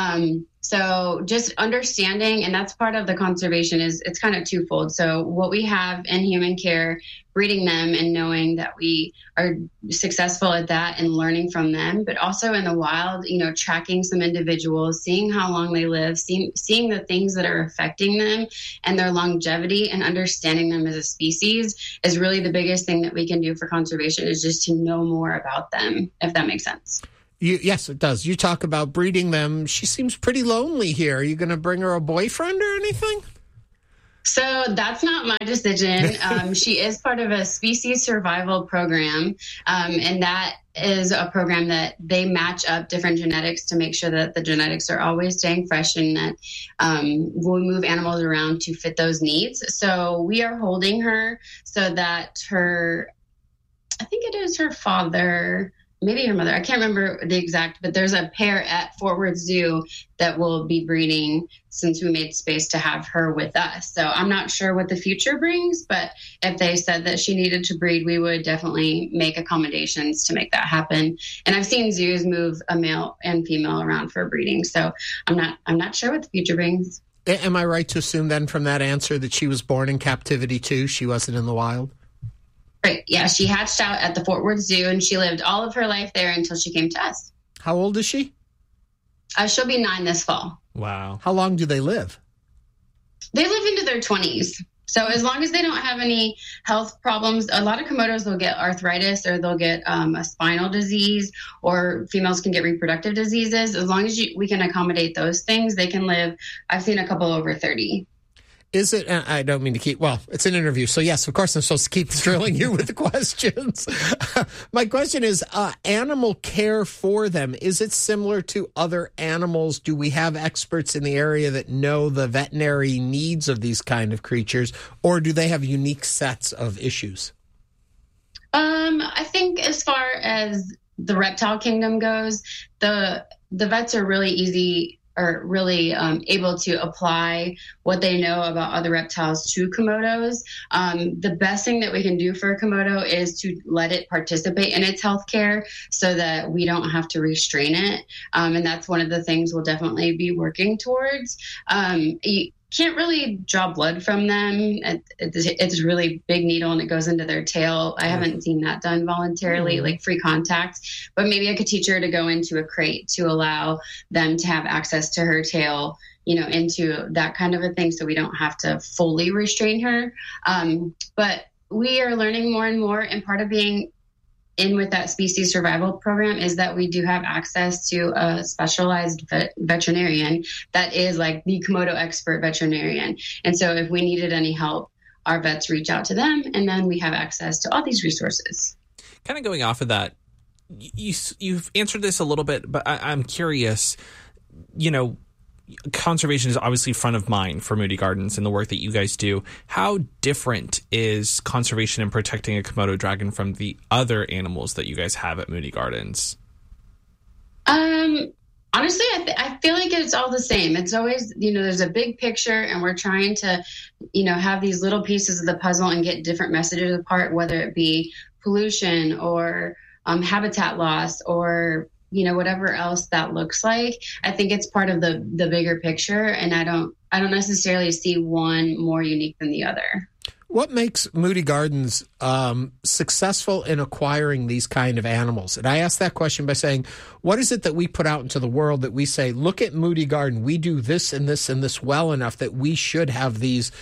So just understanding, and that's part of the conservation, is it's kind of twofold. So what we have in human care, breeding them and knowing that we are successful at that and learning from them, but also in the wild, tracking some individuals, seeing how long they live, seeing the things that are affecting them and their longevity, and understanding them as a species is really the biggest thing that we can do for conservation, is just to know more about them, if that makes sense. Yes, it does. You talk about breeding them. She seems pretty lonely here. Are you going to bring her a boyfriend or anything? So that's not my decision. She is part of a species survival program, and that is a program that they match up different genetics to make sure that the genetics are always staying fresh, and that we'll move animals around to fit those needs. So we are holding her so that I think it is her father, maybe her mother, I can't remember the exact, but there's a pair at Fort Worth Zoo that will be breeding, since we made space to have her with us. So I'm not sure what the future brings, but if they said that she needed to breed, we would definitely make accommodations to make that happen. And I've seen zoos move a male and female around for breeding. So I'm not sure what the future brings. Am I right to assume then from that answer that she was born in captivity too? She wasn't in the wild? Right. Yeah, she hatched out at the Fort Worth Zoo, and she lived all of her life there until she came to us. How old is she? She'll be 9 this fall. Wow. How long do they live? They live into their 20s. So as long as they don't have any health problems, a lot of Komodos will get arthritis, or they'll get a spinal disease, or females can get reproductive diseases. As long as we can accommodate those things, they can live. I've seen a couple over 30. Is it, I don't mean to keep, it's an interview. So yes, of course I'm supposed to keep drilling you with the questions. My question is, animal care for them, is it similar to other animals? Do we have experts in the area that know the veterinary needs of these kind of creatures, or do they have unique sets of issues? I think as far as the reptile kingdom goes, the vets are really able to apply what they know about other reptiles to Komodos. The best thing that we can do for a Komodo is to let it participate in its health care so that we don't have to restrain it. And that's one of the things we'll definitely be working towards. You can't really draw blood from them. It's a really big needle and it goes into their tail. I haven't seen that done voluntarily, like free contact, but maybe I could teach her to go into a crate to allow them to have access to her tail, into that kind of a thing, so we don't have to fully restrain her. But we are learning more and more, and part of being in with that species survival program is that we do have access to a specialized veterinarian that is like the Komodo expert veterinarian. And so if we needed any help, our vets reach out to them, and then we have access to all these resources. Kind of going off of that, you've answered this a little bit, but I'm curious, conservation is obviously front of mind for Moody Gardens and the work that you guys do. How different is conservation and protecting a Komodo dragon from the other animals that you guys have at Moody Gardens? Honestly, I feel like it's all the same. It's always, there's a big picture, and we're trying to, have these little pieces of the puzzle and get different messages apart, whether it be pollution or habitat loss or whatever else that looks like. I think it's part of the bigger picture, and I don't necessarily see one more unique than the other. What makes Moody Gardens successful in acquiring these kind of animals? And I ask that question by saying, what is it that we put out into the world that we say, look at Moody Garden, we do this and this and this well enough that we should have these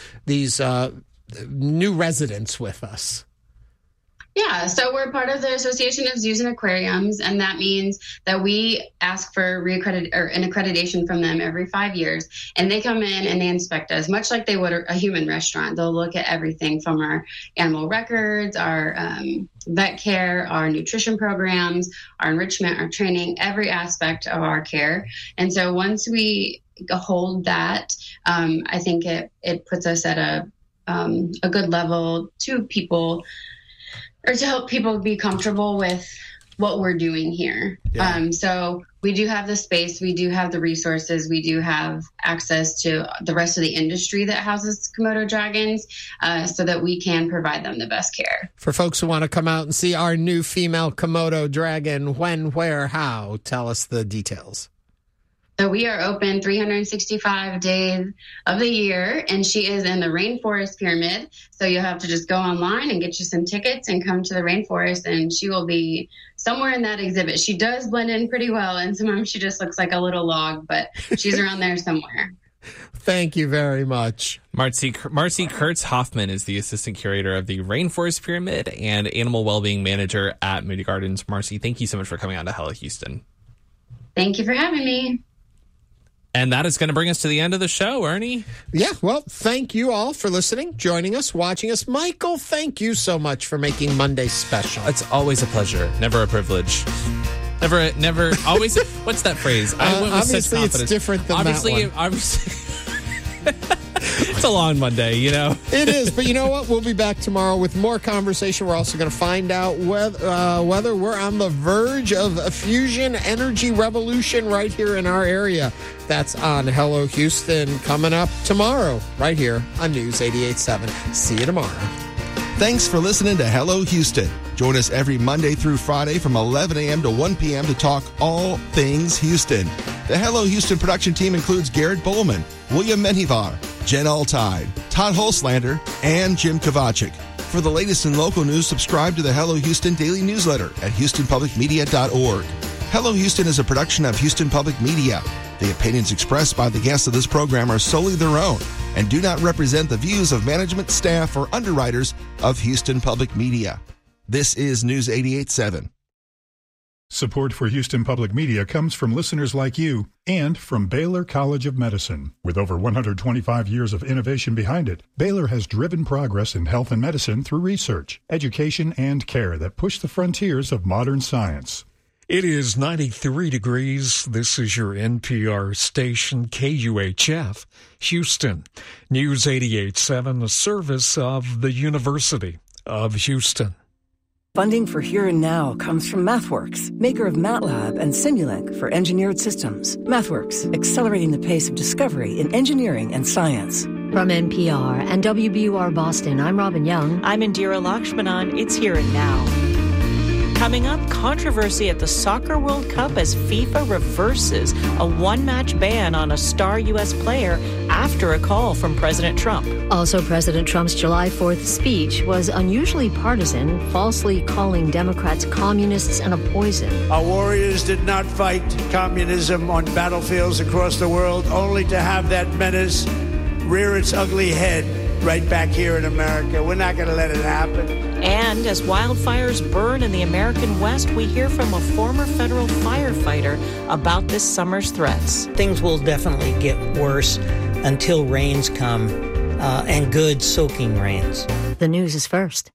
new residents with us? Yeah, so we're part of the Association of Zoos and Aquariums, and that means that we ask for an accreditation from them every 5 years, and they come in and they inspect us, much like they would a human restaurant. They'll look at everything from our animal records, our vet care, our nutrition programs, our enrichment, our training, every aspect of our care. And so once we hold that, I think it puts us at a a good level to people, or to help people be comfortable with what we're doing here. Yeah. So we do have the space, we do have the resources, we do have access to the rest of the industry that houses Komodo dragons, so that we can provide them the best care. For folks who want to come out and see our new female Komodo dragon, when, where, how, tell us the details. So we are open 365 days of the year, and she is in the Rainforest Pyramid. So you'll have to just go online and get you some tickets and come to the rainforest, and she will be somewhere in that exhibit. She does blend in pretty well, and sometimes she just looks like a little log, but she's around there somewhere. Thank you very much. Marcy Kurtz-Hoffman is the assistant curator of the Rainforest Pyramid and animal well-being manager at Moody Gardens. Marcy, thank you so much for coming on to Hello Houston. Thank you for having me. And that is going to bring us to the end of the show, Ernie. Yeah, well, thank you all for listening, joining us, watching us. Michael, thank you so much for making Monday special. It's always a pleasure, never a privilege. Never, always. What's that phrase? I went with obviously, it's different than obviously, that one. Obviously, it's a long Monday, you know. It is, but you know what? We'll be back tomorrow with more conversation. We're also going to find out whether we're on the verge of a fusion energy revolution right here in our area. That's on Hello Houston coming up tomorrow, right here on News 88.7. See you tomorrow. Thanks for listening to Hello Houston. Join us every Monday through Friday from 11 a.m. to 1 p.m. to talk all things Houston. The Hello Houston production team includes Garrett Bowman, William Menivar, Jen Altide, Todd Holslander, and Jim Kovacic. For the latest in local news, subscribe to the Hello Houston daily newsletter at HoustonPublicMedia.org. Hello Houston is a production of Houston Public Media. The opinions expressed by the guests of this program are solely their own and do not represent the views of management, staff, or underwriters of Houston Public Media. This is News 88.7. Support for Houston Public Media comes from listeners like you and from Baylor College of Medicine. With over 125 years of innovation behind it, Baylor has driven progress in health and medicine through research, education, and care that push the frontiers of modern science. It is 93 degrees. This is your NPR station, KUHF, Houston. News 88.7, a service of the University of Houston. Funding for Here and Now comes from MathWorks, maker of MATLAB and Simulink for engineered systems. MathWorks, accelerating the pace of discovery in engineering and science. From NPR and WBUR Boston, I'm Robin Young. I'm Indira Lakshmanan. It's Here and Now. Coming up, controversy at the Soccer World Cup as FIFA reverses a one-match ban on a star U.S. player after a call from President Trump. Also, President Trump's July 4th speech was unusually partisan, falsely calling Democrats communists and a poison. Our warriors did not fight communism on battlefields across the world, only to have that menace rear its ugly head right back here in America. We're not going to let it happen. And as wildfires burn in the American West, we hear from a former federal firefighter about this summer's threats. Things will definitely get worse until rains come, and good soaking rains. The news is first.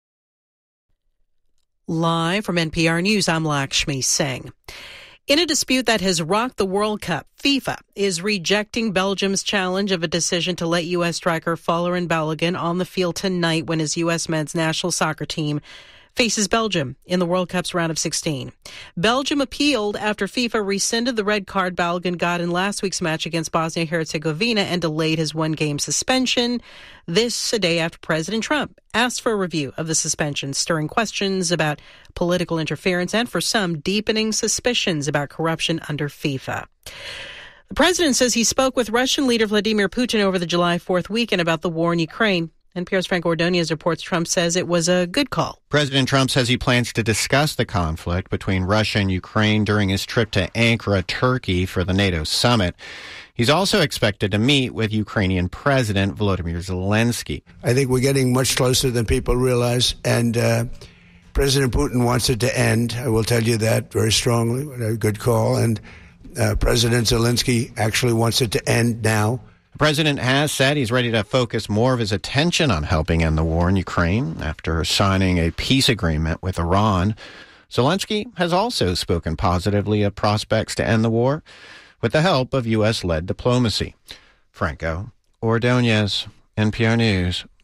Live from NPR News, I'm Lakshmi Singh. In a dispute that has rocked the World Cup, FIFA is rejecting Belgium's challenge of a decision to let U.S. striker Folarin Balogun on the field tonight when his U.S. men's national soccer team faces Belgium in the World Cup's round of 16. Belgium appealed after FIFA rescinded the red card Balogun got in last week's match against Bosnia-Herzegovina and delayed his one-game suspension. This a day after President Trump asked for a review of the suspension, stirring questions about political interference and, for some, deepening suspicions about corruption under FIFA. The president says he spoke with Russian leader Vladimir Putin over the July 4th weekend about the war in Ukraine. NPR's Frank Ordonez reports Trump says it was a good call. President Trump says he plans to discuss the conflict between Russia and Ukraine during his trip to Ankara, Turkey, for the NATO summit. He's also expected to meet with Ukrainian President Volodymyr Zelensky. I think we're getting much closer than people realize, and President Putin wants it to end. I will tell you that very strongly. A good call. And President Zelensky actually wants it to end now. The president has said he's ready to focus more of his attention on helping end the war in Ukraine after signing a peace agreement with Iran. Zelensky has also spoken positively of prospects to end the war with the help of U.S.-led diplomacy. Franco Ordonez, NPR News,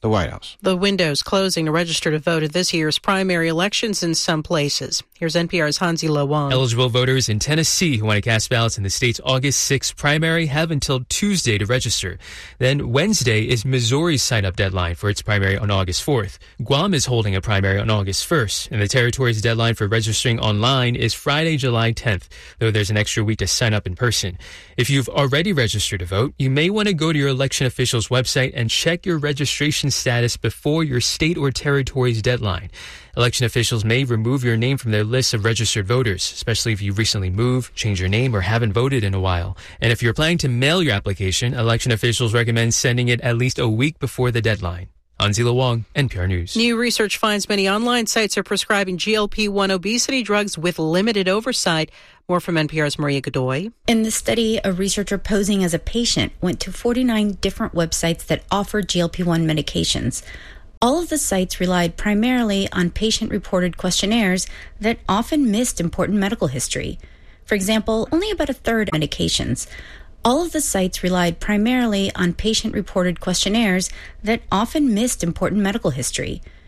the White House. The window's closing to register to vote at this year's primary elections in some places. Here's NPR's Hansi Lo Wang. Eligible voters in Tennessee who want to cast ballots in the state's August 6th primary have until Tuesday to register. Then Wednesday is Missouri's sign-up deadline for its primary on August 4th. Guam is holding a primary on August 1st, and the territory's deadline for registering online is Friday, July 10th, though there's an extra week to sign up in person. If you've already registered to vote, you may want to go to your election official's website and check your registration status before your state or territory's deadline. Election officials may remove your name from their list of registered voters, especially if you recently moved, changed your name, or haven't voted in a while. And if you're planning to mail your application, election officials recommend sending it at least a week before the deadline. Hansi Lo Wang, NPR News. New research finds many online sites are prescribing GLP-1 obesity drugs with limited oversight. More from NPR's Maria Godoy. In the study, a researcher posing as a patient went to 49 different websites that offered GLP-1 medications. All of the sites relied primarily on patient-reported questionnaires that often missed important medical history. For example, only about a third medications. All of the sites relied primarily on patient-reported questionnaires that often missed important medical history.